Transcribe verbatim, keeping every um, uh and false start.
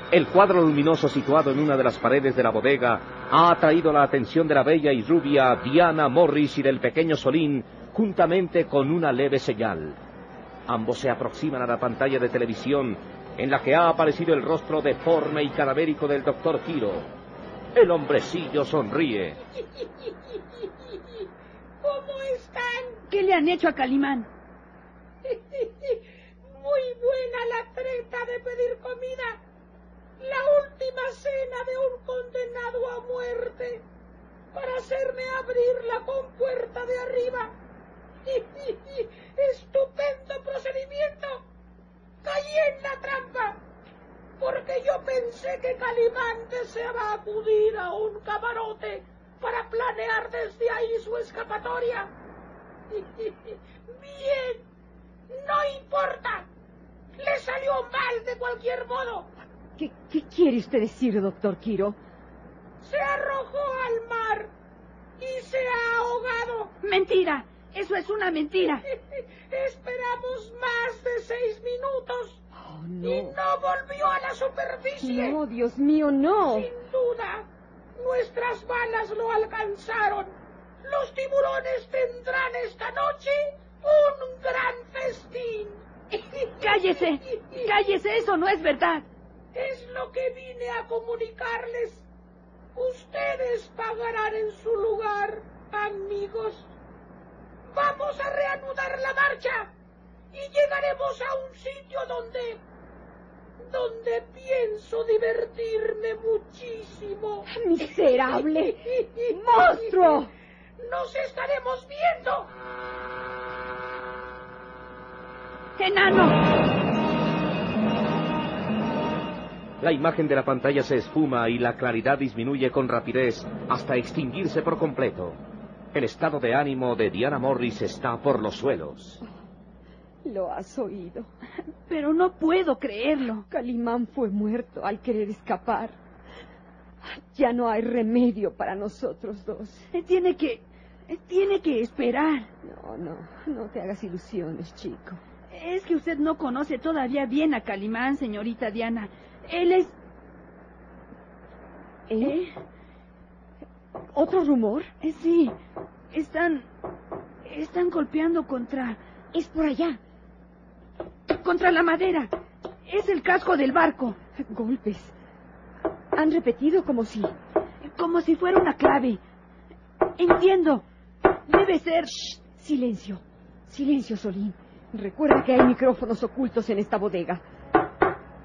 El cuadro luminoso situado en una de las paredes de la bodega ha atraído la atención de la bella y rubia Diana Morris y del pequeño Solín, juntamente con una leve señal. Ambos se aproximan a la pantalla de televisión, en la que ha aparecido el rostro deforme y cadavérico del doctor Quiro. El hombrecillo sonríe. ¿Cómo están? ¿Qué le han hecho a Calimán? Muy buena la treta de pedir comida. La última cena de un condenado a muerte para hacerme abrir la compuerta de arriba. Estupendo procedimiento. Caí en la trampa porque yo pensé que Calimán deseaba acudir a un camarote para planear desde ahí su escapatoria. Bien, no importa. Le salió mal de cualquier modo. ¿Qué, qué quiere usted decir, doctor Quiro? Se arrojó al mar y se ha ahogado. ¡Mentira! ¡Eso es una mentira! Esperamos más de seis minutos. Oh, no. Y no volvió a la superficie. No, Dios mío, no. Sin duda, nuestras balas lo alcanzaron. Los tiburones tendrán esta noche un gran festín. ¡Cállese! ¡Cállese! ¡Eso no es verdad! Es lo que vine a comunicarles. Ustedes pagarán en su lugar, amigos. Vamos a reanudar la marcha y llegaremos a un sitio donde... donde pienso divertirme muchísimo. ¡Miserable! ¡Monstruo! ¡Nos estaremos viendo! ¡Enano! La imagen de la pantalla se esfuma y la claridad disminuye con rapidez hasta extinguirse por completo. El estado de ánimo de Diana Morris está por los suelos. Lo has oído. Pero no puedo creerlo. Calimán fue muerto al querer escapar. Ya no hay remedio para nosotros dos. Tiene que... tiene que esperar. No, no, no te hagas ilusiones, chico. Es que usted no conoce todavía bien a Calimán, señorita Diana. Él es... ¿Eh? ¿Otro rumor? Eh, sí, están... están golpeando contra... Es por allá. Contra la madera. Es el casco del barco. Golpes. Han repetido como si... Como si fuera una clave. Entiendo. Debe ser... Shh, silencio. Silencio, Solín. Recuerda que hay micrófonos ocultos en esta bodega.